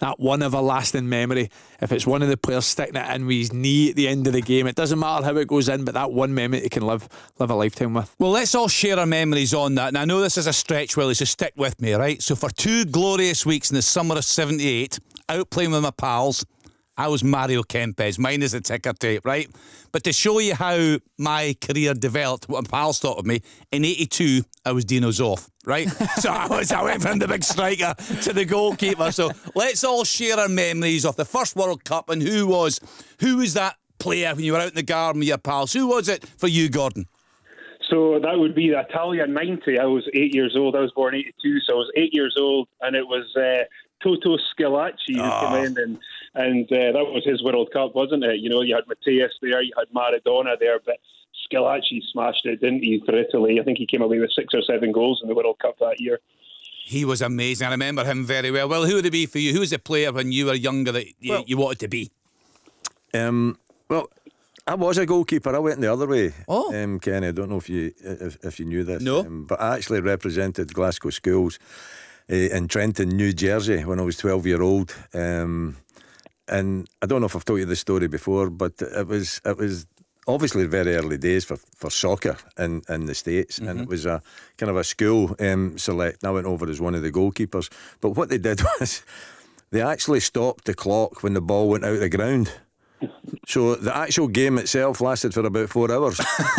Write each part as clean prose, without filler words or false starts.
that one everlasting memory. If it's one of the players sticking it in with his knee at the end of the game, it doesn't matter how it goes in, but that one memory you can live a lifetime with. Well, let's all share our memories on that. And I know this is a stretch, Willie, so stick with me, right? So for 2 glorious weeks in the summer of 78, out playing with my pals, I was Mario Kempes. Mine is a ticker tape, right? But to show you how my career developed, what my pals thought of me, in 82, I was Dino Zoff, right? So I went from the big striker to the goalkeeper. So let's all share our memories of the first World Cup and who was that player when you were out in the garden with your pals. Who was it for you, Gordon? So that would be the Italia 90. I was 8 years old. I was born 82, so I was 8 years old, and it was Toto Schillaci who came in, and that was his World Cup, wasn't it? You know, you had Mateus there, you had Maradona there, but Schillaci smashed it, didn't he, for Italy? I think he came away with 6 or 7 goals in the World Cup that year. He was amazing. I remember him very well. Well, who would it be for you? Who was the player when you were younger that you wanted to be? Well, I was a goalkeeper. I went the other way. Oh, Kenny, I don't know if you knew this. No. But I actually represented Glasgow Schools in Trenton, New Jersey, when I was 12 years old. And I don't know if I've told you this story before, but it was obviously very early days for soccer in the States, and it was a kind of a school select. And I went over as one of the goalkeepers. But what they did was they actually stopped the clock when the ball went out of the ground. So the actual game itself lasted for about 4 hours.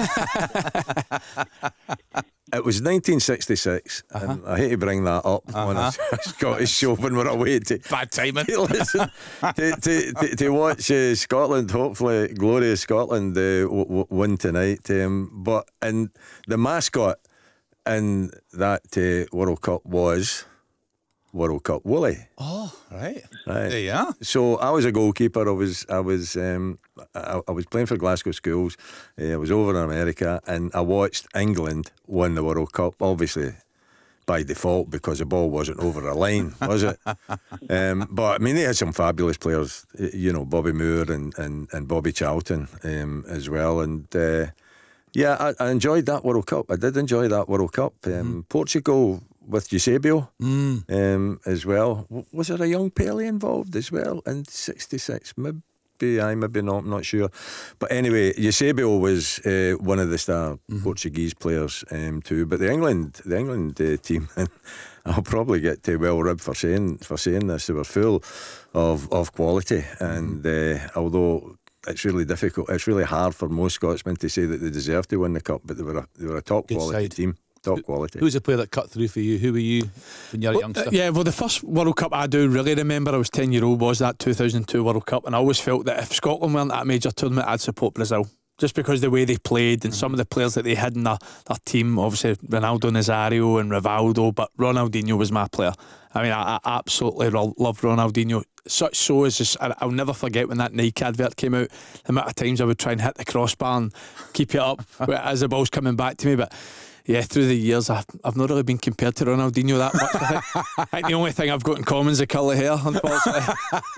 It was 1966, and I hate to bring that up on a Scottish show when we're away to bad timing. Listen, to watch Scotland, hopefully glorious Scotland, win tonight. But the mascot in that World Cup was World Cup Wooly. Oh, right. There you are. So I was a goalkeeper. I was playing for Glasgow Schools. I was over in America, and I watched England win the World Cup. Obviously, by default, because the ball wasn't over a line, was it? But I mean, they had some fabulous players. You know, Bobby Moore and Bobby Charlton as well. And I enjoyed that World Cup. I did enjoy that World Cup. Portugal with Eusebio as well. Was there a young Pelé involved as well in 66? Maybe not, I'm not sure. But anyway, Eusebio was one of the star Portuguese players too. But the England team, and I'll probably get well ribbed for saying this, they were full of quality. And although it's really difficult, it's really hard for most Scotsmen to say that they deserve to win the cup, but they were a top quality team. Top quality. Who's the player that cut through for you? Who were you when you were a youngster? The first World Cup I do really remember, I was 10-year-old, was that 2002 World Cup, and I always felt that if Scotland weren't at a major tournament, I'd support Brazil. Just because the way they played and some of the players that they had in their team, obviously Ronaldo Nazario and Rivaldo, but Ronaldinho was my player. I mean, I absolutely love Ronaldinho. So is just, I'll never forget when that Nike advert came out, the amount of times I would try and hit the crossbar and keep it up as the ball's coming back to me. But yeah, through the years, I've not really been compared to Ronaldinho that much. I think the only thing I've got in common is the curly hair, unfortunately.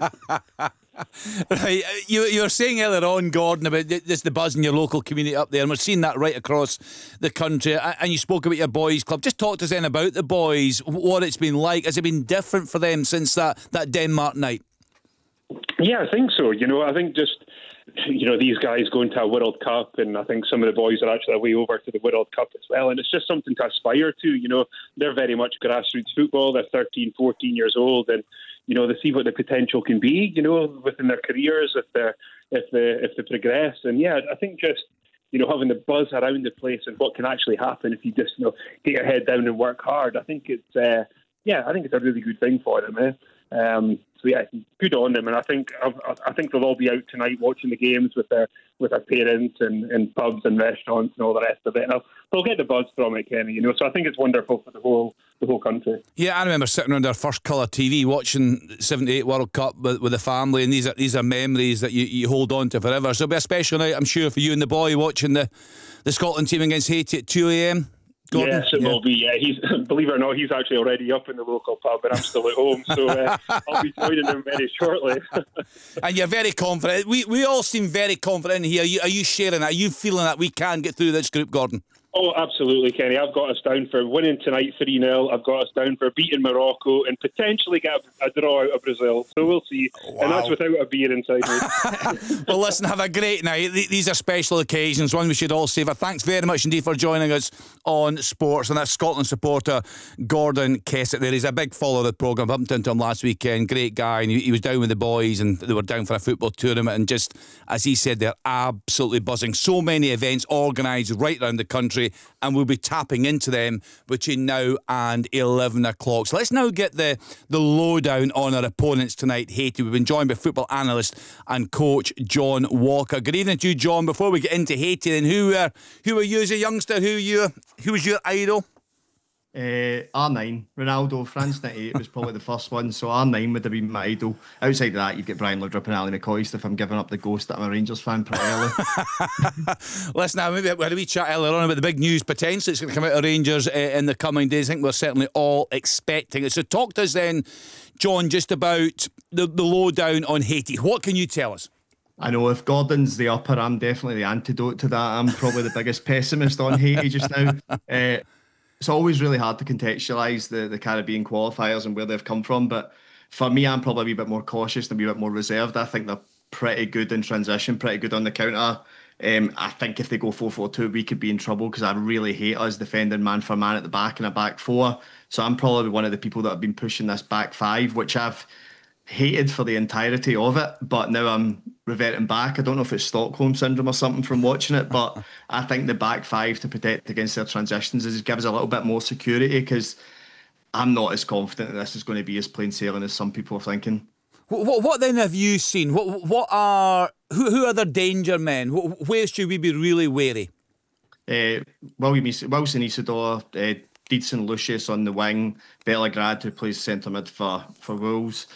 Right, you were saying earlier on, Gordon, about this, the buzz in your local community up there, and we're seeing that right across the country. And you spoke about your boys' club. Just talk to us then about the boys, what it's been like. Has it been different for them since that Denmark night? Yeah, I think so. You know, I think just, you know, these guys going to a World Cup, and I think some of the boys are actually away over to the World Cup as well, and it's just something to aspire to. You know, they're very much grassroots football. They're 13, 14 years old, and you know, they see what the potential can be, you know, within their careers if they progress. And yeah, I think just, you know, having the buzz around the place and what can actually happen if you just, you know, get your head down and work hard. I think it's a really good thing for them. So yeah, good on them, and I think they'll all be out tonight watching the games with their parents and in pubs and restaurants and all the rest of it. And they'll get the buzz from it, Kenny. You know, so I think it's wonderful for the whole country. Yeah, I remember sitting around our first colour TV watching the '78 World Cup with the family, and these are memories that you hold on to forever. So it'll be a special night, I'm sure, for you and the boy watching the Scotland team against Haiti at 2 a.m. Gordon? Yes, it will be. Yeah, he's, believe it or not, he's actually already up in the local pub, and I'm still at home, so I'll be joining him very shortly. And you're very confident. We all seem very confident here. Are you sharing that? Are you feeling that we can get through this group, Gordon? Oh, absolutely, Kenny. I've got us down for winning tonight 3-0. I've got us down for beating Morocco and potentially get a draw out of Brazil. So we'll see. Wow. And that's without a beer inside me. Well, listen, have a great night. These are special occasions, one we should all savour. Thanks very much indeed for joining us on Sports. And that's Scotland supporter Gordon Kessett there. He's a big follower of the programme. Bumped into him last weekend. Great guy. And he was down with the boys and they were down for a football tournament. And just, as he said, they're absolutely buzzing. So many events organised right around the country, and we'll be tapping into them between now and 11 o'clock. So let's now get the lowdown on our opponents tonight, Haiti. We've been joined by football analyst and coach John Walker. Good evening to you, John. Before we get into Haiti, then who were you as a youngster? Who was your idol? R9, Ronaldo. France 98 was probably the first one, so R9 would have been my idol. Outside of that, you'd get Brian Laudrup and Ali McCoist if I'm giving up the ghost that I'm a Rangers fan pretty early. Listen, now maybe we had a wee chat earlier on about the big news potentially that's going to come out of Rangers in the coming days. I think we're certainly all expecting it. So talk to us then, John, just about the lowdown on Haiti. What can you tell us? I know if Gordon's the upper, I'm definitely the antidote to that. I'm probably the biggest pessimist on Haiti just now. It's always really hard to contextualise the Caribbean qualifiers and where they've come from. But for me, I'm probably a wee bit more cautious and a wee bit more reserved. I think they're pretty good in transition, pretty good on the counter. I think if they go 4-4-2, we could be in trouble because I really hate us defending man for man at the back in a back four. So I'm probably one of the people that have been pushing this back five, which I've hated for the entirety of it, but now I'm reverting back. I don't know if it's Stockholm syndrome or something from watching it, but I think the back five to protect against their transitions is give us a little bit more security, because I'm not as confident that this is going to be as plain sailing as some people are thinking. What then have you seen? Who are the danger men? Where should we be really wary? Wilson Isidore, Deedson Lucius on the wing, Bellegrade, who plays centre mid for Wolves.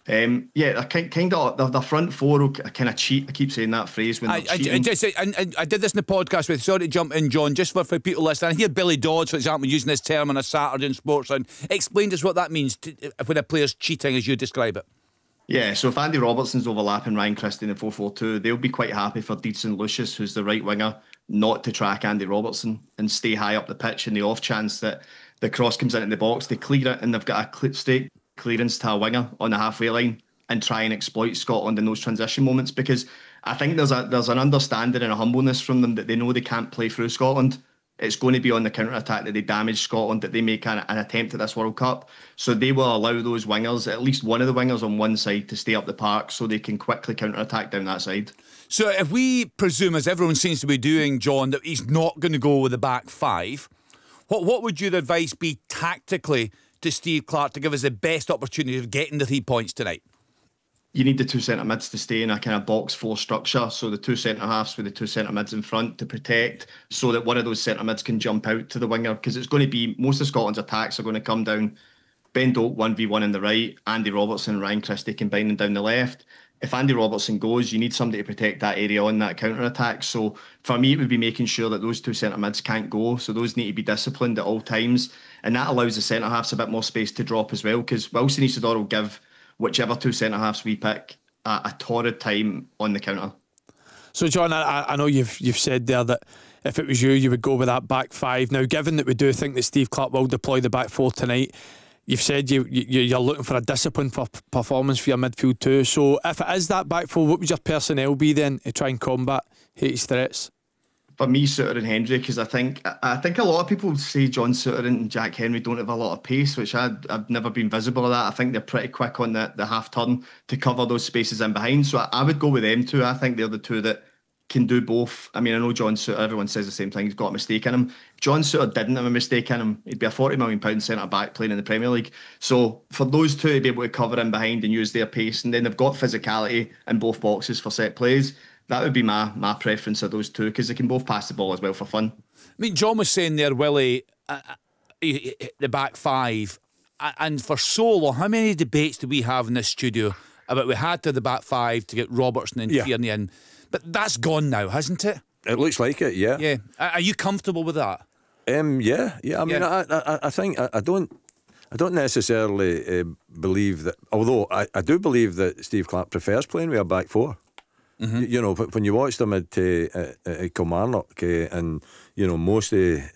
Kind of the front four kind of cheat. I keep saying that phrase when they're cheating. I did this in the podcast with, sorry to jump in, John, just for people listening. I hear Billy Dodds, for example, using this term on a Saturday in Sports. And explain to us what that means when a player's cheating, as you describe it. Yeah, so if Andy Robertson's overlapping Ryan Christie in the 4-4-2, they'll be quite happy for Deedson Lucius, who's the right winger, not to track Andy Robertson and stay high up the pitch in the off chance that the cross comes into the box. They clear it and they've got a straight clearance to a winger on the halfway line and try and exploit Scotland in those transition moments, because I think there's an understanding and a humbleness from them that they know they can't play through Scotland. It's going to be on the counter-attack that they damage Scotland, that they make an attempt at this World Cup. So they will allow those wingers, at least one of the wingers on one side, to stay up the park so they can quickly counter-attack down that side. So if we presume, as everyone seems to be doing, John, that he's not going to go with the back five, what would your advice be tactically to Steve Clarke to give us the best opportunity of getting the 3 points tonight? You need the two centre mids to stay in a kind of box four structure. So the two centre halves with the two centre mids in front to protect, so that one of those centre mids can jump out to the winger. Because it's going to be, most of Scotland's attacks are going to come down Ben Doak 1v1 in the right, Andy Robertson and Ryan Christie combining down the left. If Andy Robertson goes, you need somebody to protect that area on that counter attack. So for me, it would be making sure that those two centre mids can't go. So those need to be disciplined at all times. And that allows the centre halves a bit more space to drop as well, because Wilson Isidore will give whichever two centre halves we pick a torrid time on the counter. So John, I know you've said there that if it was you would go with that back five. Now, given that we do think that Steve Clarke will deploy the back four tonight, you've said you're looking for a disciplined performance for your midfield too. So if it is that back four, what would your personnel be then to try and combat Haiti's threats? For me, Souttar and Hendry, because I think a lot of people say John Souttar and Jack Henry don't have a lot of pace, which I've never been visible of that. I think they're pretty quick on the half turn to cover those spaces in behind. So I would go with them two. I think they're the two that can do both. I mean, I know John Souttar, everyone says the same thing, he's got a mistake in him. John Souttar didn't have a mistake in him. He'd be a £40 million centre back playing in the Premier League. So for those two to be able to cover in behind and use their pace, and then they've got physicality in both boxes for set plays, that would be my preference of those two, because they can both pass the ball as well for fun. I mean, John was saying there, Willie, the back five, and for so long, how many debates do we have in this studio about we had to the back five to get Robertson and Tierney in? But that's gone now, hasn't it? It looks like it, yeah. Yeah. Are you comfortable with that? Yeah. I mean, I think I don't necessarily believe that. Although I do believe that Steve Clarke prefers playing with a back four. You know, when you watched him at Kilmarnock, and you know, most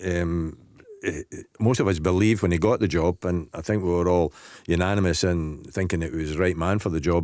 of us believed when he got the job, and I think we were all unanimous in thinking that he was the right man for the job.